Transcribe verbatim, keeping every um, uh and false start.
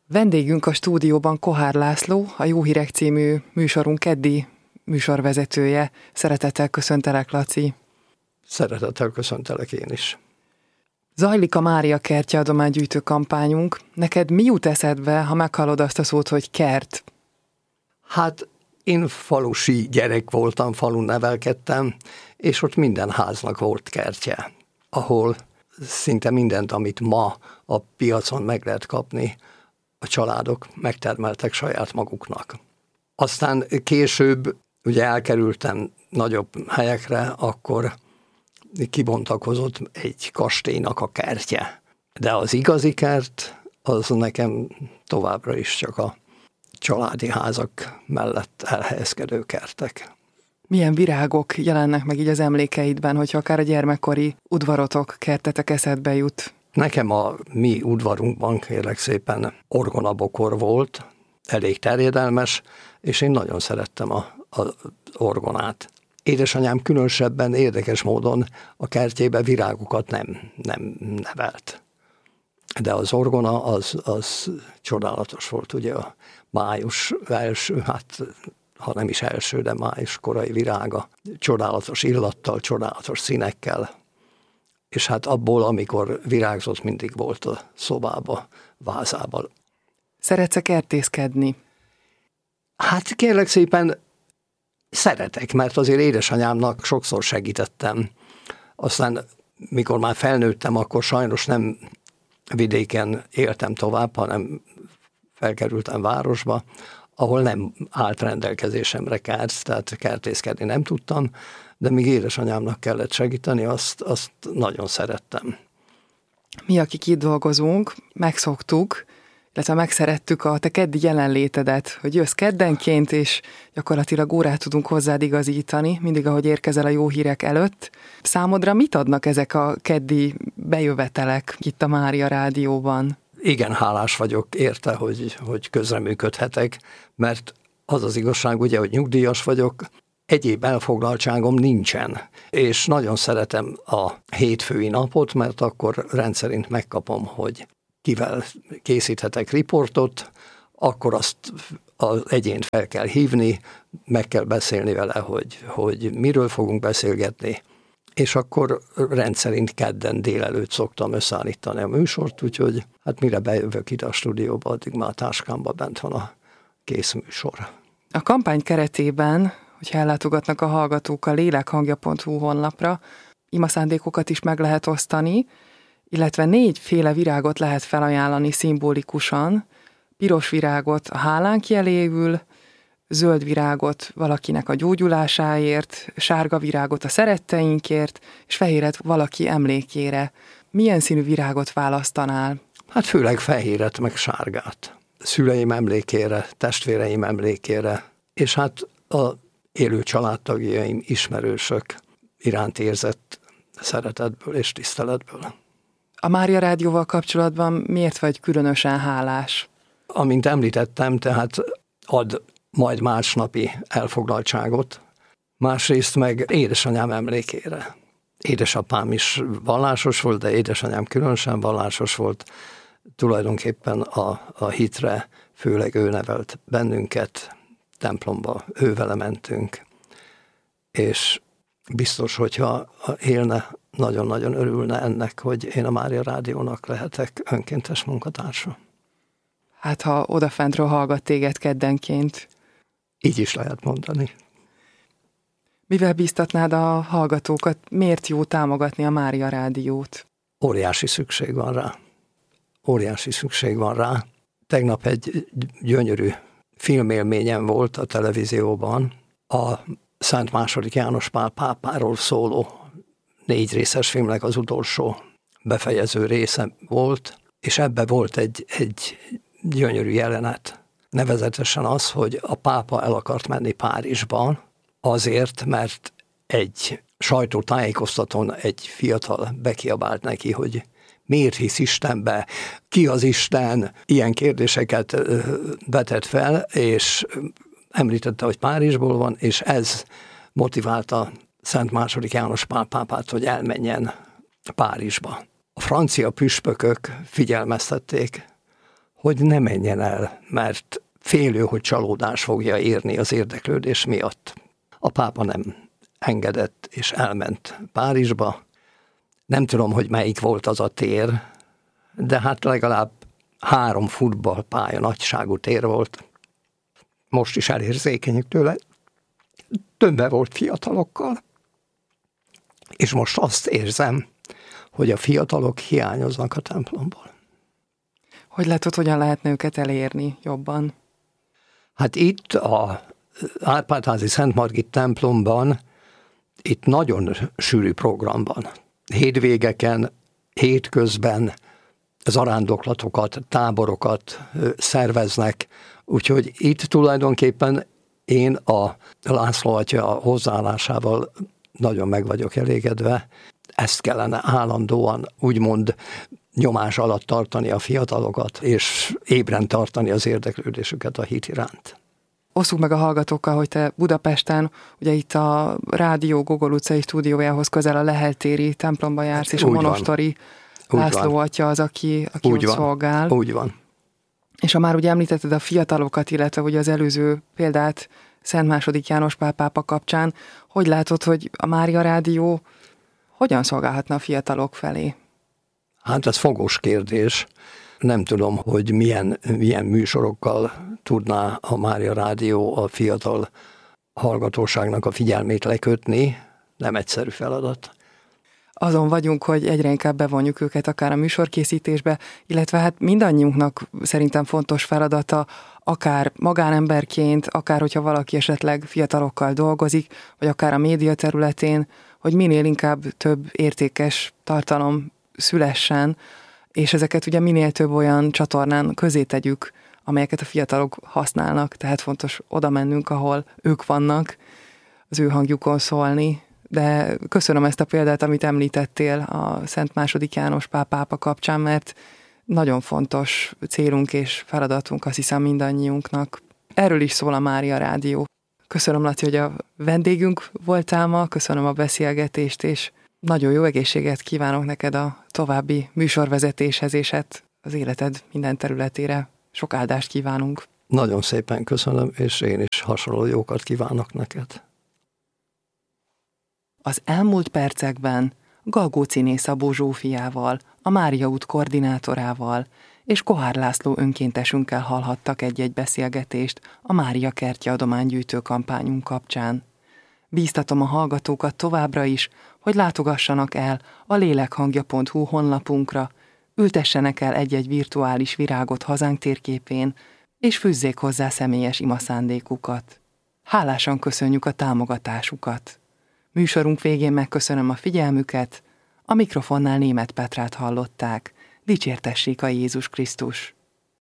Vendégünk a stúdióban Kohár László, a Jó Hírek című műsorunk keddi műsorvezetője. Szeretettel köszöntelek, Laci. Szeretettel köszöntelek én is. Zajlik a Mária kertje adománygyűjtő kampányunk. Neked mi jut eszedbe, ha meghallod azt a szót, hogy kert? Hát én falusi gyerek voltam, falun nevelkedtem, és ott minden háznak volt kertje, ahol szinte mindent, amit ma a piacon meg lehet kapni, a családok megtermeltek saját maguknak. Aztán később, ugye elkerültem nagyobb helyekre, akkor kibontakozott egy kastélynak a kertje. De az igazi kert, az nekem továbbra is csak a családi házak mellett elhelyezkedő kertek. Milyen virágok jelennek meg így az emlékeidben, hogyha akár a gyermekkori udvarotok, kertetek eszedbe jut? Nekem a mi udvarunkban kérlek szépen orgonabokor volt, elég terjedelmes, és én nagyon szerettem a, a orgonát. Édesanyám különösebben érdekes módon a kertjébe virágokat nem, nem nevelt. De az orgona az, az csodálatos volt, ugye a május első, hát ha nem is első, de május korai virága. Csodálatos illattal, csodálatos színekkel. És hát abból, amikor virágzott, mindig volt a szobába, vázában. Szeretsz-e kertészkedni? Hát kérlek szépen szeretek, mert azért édesanyámnak sokszor segítettem. Aztán, mikor már felnőttem, akkor sajnos nem vidéken éltem tovább, hanem felkerültem városba, ahol nem állt rendelkezésemre kert, tehát kertészkedni nem tudtam, de míg édesanyámnak kellett segíteni, azt, azt nagyon szerettem. Mi, akik itt dolgozunk, megszoktuk, illetve megszerettük a te keddi jelenlétedet, hogy jössz keddenként, és gyakorlatilag órát tudunk hozzád igazítani, mindig ahogy érkezel a Jó Hírek előtt. Számodra mit adnak ezek a keddi bejövetelek itt a Mária Rádióban? Igen, hálás vagyok érte, hogy, hogy közreműködhetek, mert az az igazság, ugye, hogy nyugdíjas vagyok, egyéb elfoglaltságom nincsen, és nagyon szeretem a hétfői napot, mert akkor rendszerint megkapom, hogy kivel készíthetek riportot, akkor azt az egyént fel kell hívni, meg kell beszélni vele, hogy, hogy miről fogunk beszélgetni, és akkor rendszerint kedden délelőtt szoktam összeállítani a műsort, úgyhogy hát mire bejövök ide a stúdióba, addig már a táskámba bent van a kész műsor. A kampány keretében, hogyha ellátogatnak a hallgatók a lélekhangja pont hu honlapra, imaszándékokat is meg lehet osztani, illetve négyféle virágot lehet felajánlani szimbolikusan, piros virágot a hálánk jeléül, zöld virágot valakinek a gyógyulásáért, sárga virágot a szeretteinkért, és fehéret valaki emlékére. Milyen színű virágot választanál? Hát főleg fehéret, meg sárgát. Szüleim emlékére, testvéreim emlékére, és hát a élő családtagjaim, ismerősök iránt érzett szeretetből és tiszteletből. A Mária Rádióval kapcsolatban miért vagy különösen hálás? Amint említettem, tehát ad majd másnapi elfoglaltságot, másrészt meg édesanyám emlékére. Édesapám is vallásos volt, de édesanyám különösen vallásos volt. Tulajdonképpen a, a hitre főleg ő nevelt bennünket, templomba ő vele mentünk, és biztos, hogyha élne, nagyon-nagyon örülne ennek, hogy én a Mária Rádiónak lehetek önkéntes munkatársa. Hát, ha odafentről hallgat téged keddenként. Így is lehet mondani. Mivel bíztatnád a hallgatókat, miért jó támogatni a Mária Rádiót? Óriási szükség van rá. Óriási szükség van rá. Tegnap egy gyönyörű filmélményem volt a televízióban. A Szent második János Pál pápáról szóló négy részes filmnek az utolsó befejező része volt, és ebbe volt egy, egy gyönyörű jelenet. Nevezetesen az, hogy a pápa el akart menni Párizsba azért, mert egy sajtótájékoztatón egy fiatal bekiabált neki, hogy miért hisz Istenbe, ki az Isten, ilyen kérdéseket vetett fel, és említette, hogy Párizsból van, és ez motiválta Szent második János Pál pápát, hogy elmenjen Párizsba. A francia püspökök figyelmeztették, hogy ne menjen el, mert félő, hogy csalódás fogja érni az érdeklődés miatt. A pápa nem engedett, és elment Párizsba. Nem tudom, hogy melyik volt az a tér, de hát legalább három futballpálya nagyságú tér volt. Most is elérzékenyük tőle. Többe volt fiatalokkal. És most azt érzem, hogy a fiatalok hiányoznak a templomból. Hogy látod, hogyan lehetne őket elérni jobban? Hát itt a Árpád-házi Szent Margit templomban, itt nagyon sűrű program van. Hétvégeken, hétközben zarándoklatokat, táborokat szerveznek, úgyhogy itt tulajdonképpen én a László atya hozzáállásával nagyon meg vagyok elégedve. Ezt kellene állandóan úgymond nyomás alatt tartani a fiatalokat, és ébren tartani az érdeklődésüket a hit iránt. Osszuk meg a hallgatókkal, hogy te Budapesten, ugye itt a Rádió Gogol utcai stúdiójához közel a Lehel téri templomba jársz, és úgy a monostori van. László atya az, aki, aki úgy ott van. szolgál. Úgy van. És ha már ugye említetted a fiatalokat, illetve ugye az előző példát Szent második János Pál pápa kapcsán, hogy látod, hogy a Mária Rádió hogyan szolgálhatna a fiatalok felé? Hát ez fogós kérdés. Nem tudom, hogy milyen, milyen műsorokkal tudná a Mária Rádió a fiatal hallgatóságnak a figyelmét lekötni. Nem egyszerű feladat. Azon vagyunk, hogy egyre inkább bevonjuk őket akár a műsorkészítésbe, illetve hát mindannyiunknak szerintem fontos feladata, akár magánemberként, akár hogyha valaki esetleg fiatalokkal dolgozik, vagy akár a média területén, hogy minél inkább több értékes tartalom szülessen, és ezeket ugye minél több olyan csatornán közé tegyük, amelyeket a fiatalok használnak, tehát fontos oda mennünk, ahol ők vannak, az ő hangjukon szólni. De köszönöm ezt a példát, amit említettél a Szent második János Pál pápa kapcsán, mert nagyon fontos célunk és feladatunk, azt hiszem mindannyiunknak. Erről is szól a Mária Rádió. Köszönöm, Laci, hogy a vendégünk voltál ma, köszönöm a beszélgetést, és nagyon jó egészséget kívánok neked a további műsorvezetéshez, és hát az életed minden területére sok áldást kívánunk. Nagyon szépen köszönöm, és én is hasonló jókat kívánok neked. Az elmúlt percekben Galgóciné Szabó Zsófiával, a Mária út koordinátorával és Kohár László önkéntesünkkel hallhattak egy-egy beszélgetést a Mária kertje adománygyűjtő kampányunk kapcsán. Bíztatom a hallgatókat továbbra is, hogy látogassanak el a lélekhangja pont hu honlapunkra, ültessenek el egy-egy virtuális virágot hazánk térképén, és fűzzék hozzá személyes imaszándékukat. Hálásan köszönjük a támogatásukat. Műsorunk végén megköszönöm a figyelmüket, a mikrofonnál Németh Petrát hallották. Dicsértessék a Jézus Krisztus!